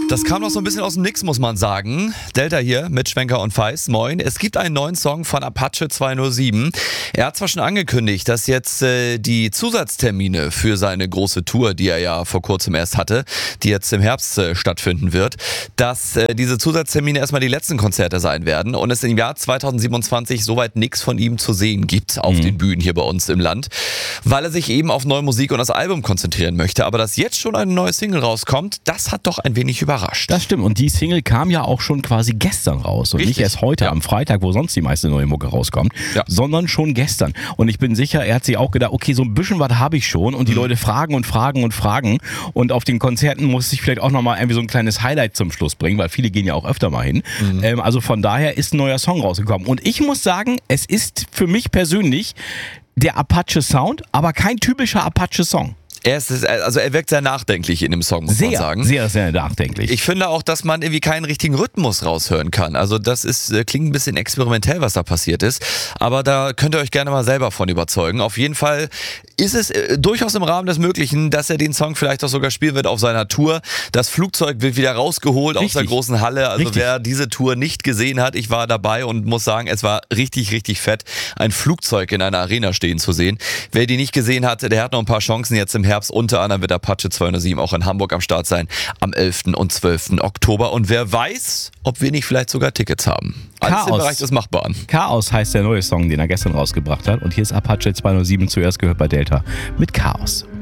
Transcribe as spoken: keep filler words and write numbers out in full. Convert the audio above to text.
Das kam noch so ein bisschen aus dem Nix, muss man sagen. Delta hier mit Schwenker und Feist. Moin. Es gibt einen neuen Song von Apache zweihundertsieben. Er hat zwar schon angekündigt, dass jetzt äh, die Zusatztermine für seine große Tour, die er ja vor kurzem erst hatte, die jetzt im Herbst äh, stattfinden wird, dass äh, diese Zusatztermine erstmal die letzten Konzerte sein werden und es im Jahr zweitausendsiebenundzwanzig soweit nichts von ihm zu sehen gibt auf mhm. den Bühnen hier bei uns im Land, weil er sich eben auf neue Musik und das Album konzentrieren möchte. Aber dass jetzt schon eine neue Single rauskommt, das hat doch ein wenig überrascht. Das stimmt. Und die Single kam ja auch schon quasi gestern raus. Und Richtig. nicht erst heute ja. am Freitag, wo sonst die meiste neue Mucke rauskommt, ja. sondern schon gestern. Und ich bin sicher, er hat sich auch gedacht, okay, so ein bisschen was habe ich schon. Und die mhm. Leute fragen und fragen und fragen. Und auf den Konzerten muss ich vielleicht auch nochmal irgendwie so ein kleines Highlight zum Schluss bringen, weil viele gehen ja auch öfter mal hin. Mhm. Ähm, also von daher ist ein neuer Song rausgekommen. Und ich muss sagen, es ist für mich persönlich der Apache-Sound, aber kein typischer Apache-Song. Er ist, also er wirkt sehr nachdenklich in dem Song, muss sehr, man sagen. Sehr, sehr nachdenklich. Ich finde auch, dass man irgendwie keinen richtigen Rhythmus raushören kann. Also das ist, klingt ein bisschen experimentell, was da passiert ist. Aber da könnt ihr euch gerne mal selber von überzeugen. Auf jeden Fall ist es durchaus im Rahmen des Möglichen, dass er den Song vielleicht auch sogar spielen wird auf seiner Tour. Das Flugzeug wird wieder rausgeholt richtig. aus der großen Halle. Also richtig. Wer diese Tour nicht gesehen hat, ich war dabei und muss sagen, es war richtig, richtig fett, ein Flugzeug in einer Arena stehen zu sehen. Wer die nicht gesehen hat, der hat noch ein paar Chancen jetzt im Herbst. Unter anderem wird Apache zweihundertsieben auch in Hamburg am Start sein am elften und zwölften Oktober. Und wer weiß, ob wir nicht vielleicht sogar Tickets haben. Alles Chaos. im Bereich des Machbaren. Chaos heißt der neue Song, den er gestern rausgebracht hat. Und hier ist Apache zweihundertsieben, zuerst gehört bei Delta mit Chaos.